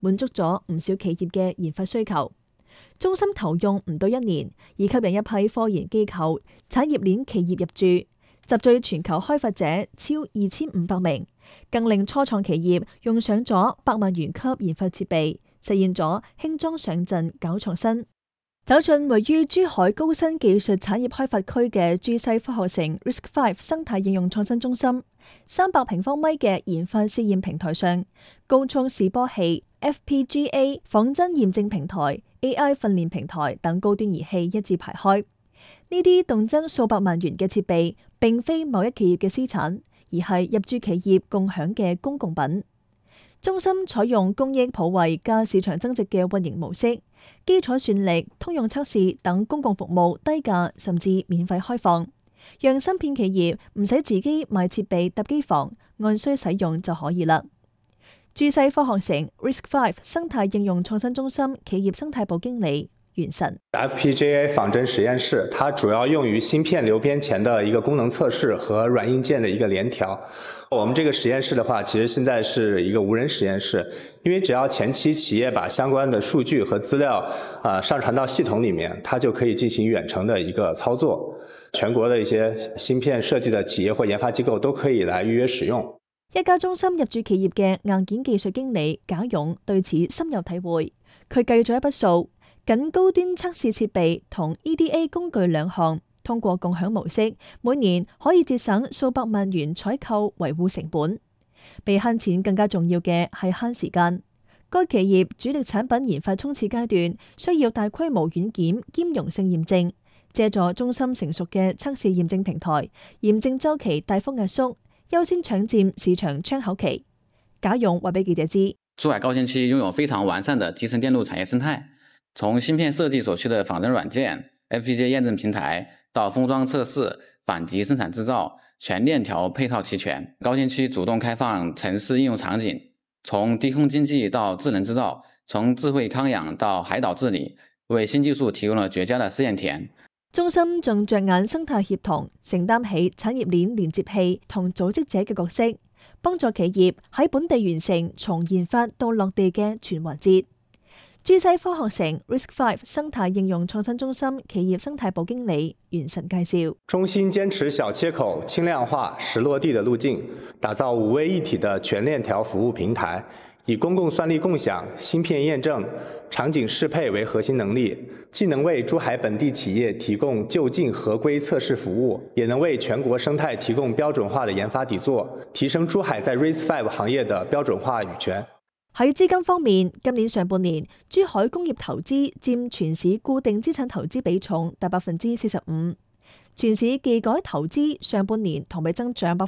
滿足咗唔少企業嘅研發需求。中心投用唔到1年，已吸引一批科研機構、產業鏈企業入駐，集聚全球開發者超2500名，更令初創企業用上咗100萬元級研發設備，實現咗輕裝上陣搞創新。走進位於珠海高新技術產業開發區嘅珠西科學城 RISC-V 生態應用創新中心，300平方米嘅研發試驗平台上，高速示波器、FPGA 仿真驗證平台、AI 訓練平台等高端儀器一字排開。呢啲動輒數百萬元嘅設備，並非某一企業嘅私產，而係入駐企業共享嘅公共品。中心採用公益普惠加市場增值嘅運營模式，基礎算力、通用測試等公共服務低價甚至免費開放，讓芯片企業唔使自己買設備搭機房，按需使用就可以啦。珠西科學城 RISC-V 生態應用創新中心企業生態部經理袁晨 FPGA 仿真實驗室，它主要用於芯片流編前的一個功能測試和軟硬件的一個聯調。我們這個實驗室的話，其實現在是一個無人實驗室，因為只要前期企業把相關的數據和資料上傳到系統裡面，它就可以進行遠程的一個操作。全國的一些芯片設計的企業或研發機構都可以來預約使用。 一家中心入駐企業嘅硬件技術經理賈勇對此深有體會，佢計咗一筆數，僅高端測試設備同 EDA 工具2項，通過共享模式，每年可以節省數百萬元採購維護成本。比慳錢更加重要嘅係慳時間。該企業主力產品研發衝刺階段需要大規模軟件兼容性驗證，借助中心成熟嘅測試驗證平台，驗證週期大幅壓縮，優先搶佔市場窗口期。賈勇話俾記者知， 珠海高新區擁有非常完善的集成電路產業生態，從芯片設計所需的仿真軟件、FPGA 驗證平台到封裝測試、反擊生產製造，全鏈條配套齊全。高新區主動開放城市應用場景，從低空經濟到智能製造，從智慧康養到海島治理，為新技術提供了絕佳的試驗田。 中心仲着眼生態協同，承擔起產業鏈連接器同組織者嘅角色，幫助企業喺本地完成從研發到落地嘅全環節。珠西科學城 RISC-V 生態應用創新中心企業生態部經理袁晨介紹， 中心堅持小切口、輕量化、實落地的路徑，打造5位一體的全鏈條服務平台，以公共算力共享、芯片驗證、場景適配為核心能力，既能為珠海本地企業提供就近合規測試服務，也能為全國生態提供標準化的研發底座，提升珠海在 RISC-V 行業的標準化語權。 喺資金方面，今年上半年珠海工業投資佔全市固定資產投資比重達45%，全市技改投資上半年同比增長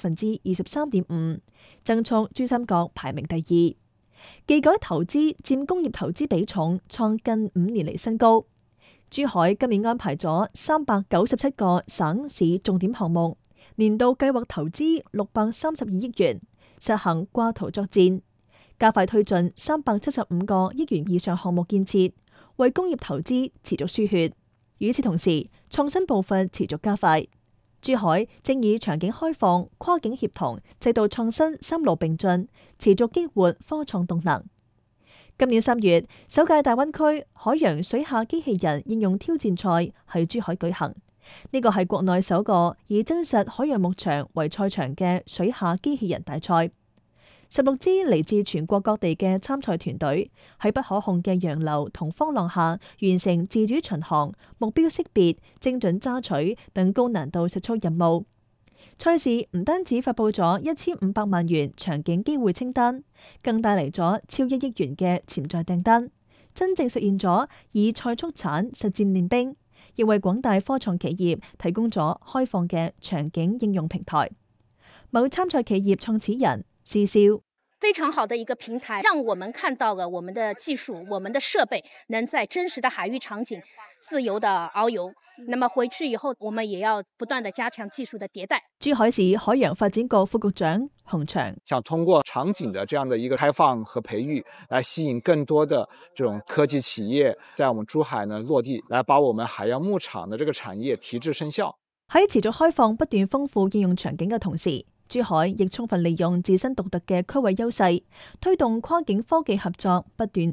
23.5%，增速珠三角排名第2。技改投資佔工業投資比重創近5年嚟新高。珠海今年安排咗397個省市重點項目，年度計劃投資632億元，實行掛圖作戰，加快推進375個億元以上項目建設，為工業投資持續輸血。與此同時，創新步伐持續加快。珠海正以場景開放、跨境協同、制度創新3路並進，持續激活科創動能。今年3月，首屆大灣區海洋水下機器人應用挑戰賽喺珠海舉行。呢個係國內首個以真實海洋牧場為賽場嘅水下機器人大賽。16支嚟自全國各地嘅參賽團隊喺不可控嘅洋流同風浪下完成自主巡航、目標識別、精準揸取等高難度實操任務。賽事唔單止發佈咗1500萬元場景機會清單，更帶嚟咗超1億元嘅潛在訂單，真正實現咗以賽速產實戰練兵，亦為廣大科創企業提供咗開放嘅場景應用平台。某參賽企業創始人施笑， 非常好的一個平台，讓我們看到了我們的技術、我們的設備能在真實的海域場景自由的遨遊。那麼回去以後，我們也要不斷的加強技術的迭代。 珠海市海洋發展局副局長洪祥想通過場景的這樣的一個開放和培育，來吸引更多的這種科技企業在我們珠海呢落地，來把我們海洋牧場的這個產業提質升效。 喺持續開放不斷豐富應用場景嘅同時， 珠海亦充分利用自身獨特嘅區位優勢，推動跨境科技合作不斷